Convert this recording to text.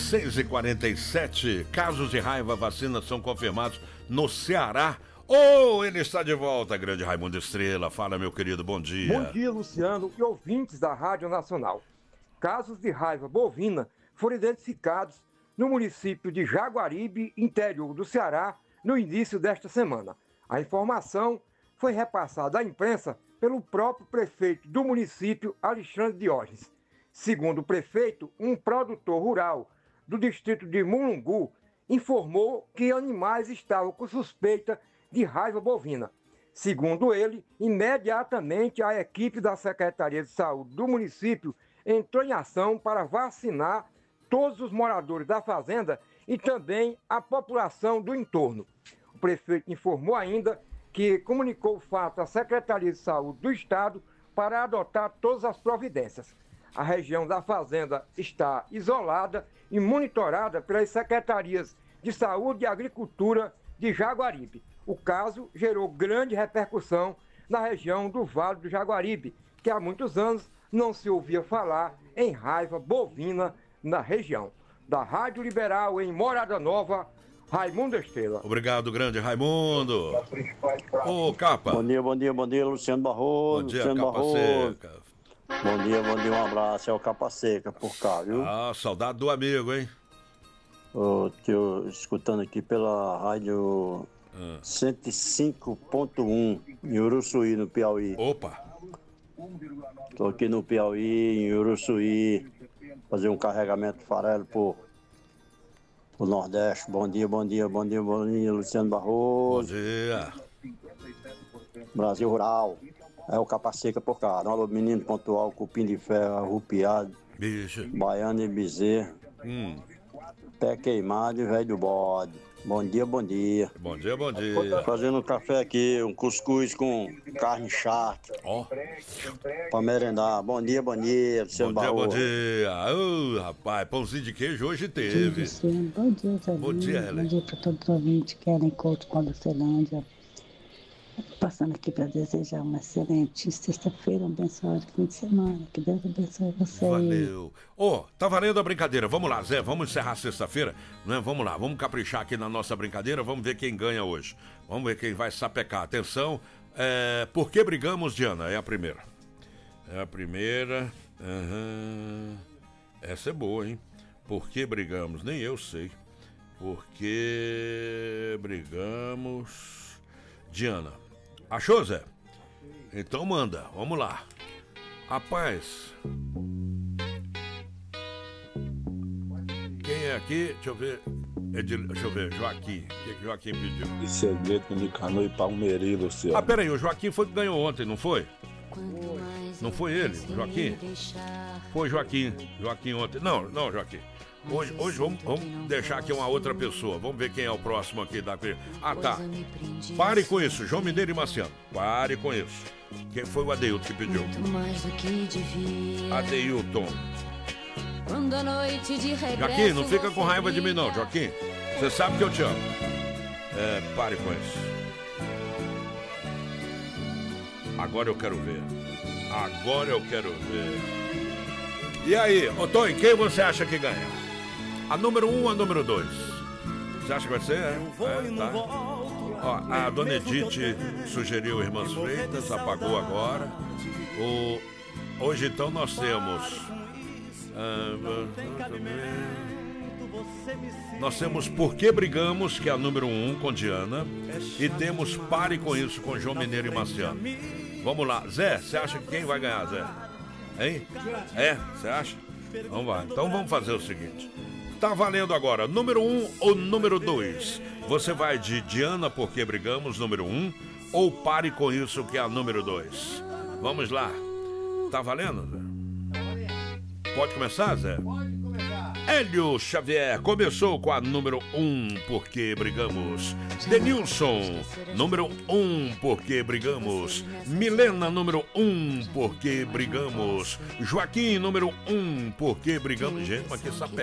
6h47, casos de raiva, vacinas são confirmados no Ceará. Ele está de volta, grande Raimundo Estrela. Fala, meu querido, bom dia. Bom dia, Luciano e ouvintes da Rádio Nacional. Casos de raiva bovina foram identificados no município de Jaguaribe, interior do Ceará, no início desta semana. A informação foi repassada à imprensa pelo próprio prefeito do município, Alexandre Diógenes. Segundo o prefeito, um produtor rural do distrito de Mulungu informou que animais estavam com suspeita de raiva bovina. Segundo ele, imediatamente a equipe da Secretaria de Saúde do município entrou em ação para vacinar todos os moradores da fazenda e também a população do entorno. O prefeito informou ainda que comunicou o fato à Secretaria de Saúde do Estado para adotar todas as providências. A região da fazenda está isolada e monitorada pelas Secretarias de Saúde e Agricultura de Jaguaribe. O caso gerou grande repercussão na região do Vale do Jaguaribe, que há muitos anos não se ouvia falar em raiva bovina na região. Da Rádio Liberal em Morada Nova, Raimundo Estrela. Obrigado, grande Raimundo. Capa. Bom dia, Luciano Barroso. Bom dia, Luciano Capa Barroso. Seca. Bom dia, um abraço, é o Capa Seca por cá, viu? Saudade do amigo, hein? Escutando aqui pela rádio 105.1 em Uruçuí, no Piauí. Opa! Tô aqui no Piauí, em Uruçuí, fazer um carregamento de farelo pro Nordeste. Bom dia, Luciano Barroso. Bom dia. Brasil Rural. É o Capa Seca por cá. Nova Menino Pontual, Cupim de Ferro, Arrupiado, Bicho. Baiano e Bezerra. Pé queimado e velho do bode. Bom dia. Bom dia. Fazendo um café aqui, um cuscuz com carne charque. Pra merendar. Bom dia, Luciano Barroso. Bom dia. Rapaz, pãozinho de queijo hoje teve. Bom dia, Zé. Bom dia, Helen. Bom dia para todos os ouvintes que querem Couto com a Lucelândia. Passando aqui para desejar uma excelente sexta-feira, um abençoado fim de semana. Que Deus abençoe você. Valeu. Tá valendo a brincadeira. Vamos lá, Zé, vamos encerrar sexta-feira, né? Vamos lá, vamos caprichar aqui na nossa brincadeira, vamos ver quem ganha hoje. Vamos ver quem vai sapecar. Atenção, Por que brigamos, Diana? É a primeira. Essa é boa, hein? Por que brigamos? Nem eu sei. Por que brigamos... Diana, achou, Zé? Então manda, vamos lá. Rapaz, quem é aqui? Deixa eu ver. Deixa eu ver, Joaquim. O que Joaquim pediu? Que segredo com Nicanor e Palmeirinho, Luciano. Peraí, o Joaquim foi que ganhou ontem, não foi? Não foi ele, Joaquim? Foi Joaquim ontem. Não, Joaquim. Hoje vamos deixar aqui uma outra pessoa. Vamos ver quem é o próximo aqui da... tá. Pare com isso, João Mineiro e Marciano. Pare com isso. Quem foi o Adeilton que pediu? Adeilton. Joaquim, não fica com raiva de mim não, Joaquim. Você sabe que eu te amo. Pare com isso. Agora eu quero ver. E aí, Tony, quem você acha que ganha? A número 1 ou a número 2? Você acha que vai ser? Tá. A dona Edith sugeriu Irmãs Freitas, apagou agora. Hoje então nós temos... Nós temos Por que Brigamos, que é a número 1 com Diana. E temos Pare com Isso com João Mineiro e Marciano. Vamos lá, Zé, você acha que quem vai ganhar, Zé? Hein? Você acha? Então vai. Então vamos fazer o seguinte. Tá valendo agora, número 1 ou número 2? Você vai de Diana, Por que Brigamos, número 1, ou Pare com Isso, que é a número 2? Vamos lá. Tá valendo, Zé? Pode começar, Zé? Hélio Xavier começou com a número 1, Por que Brigamos. Denilson, número 1, Por que Brigamos. Milena, número 1, Por que Brigamos. Joaquim, número 1, Por que Brigamos. Gente, mas que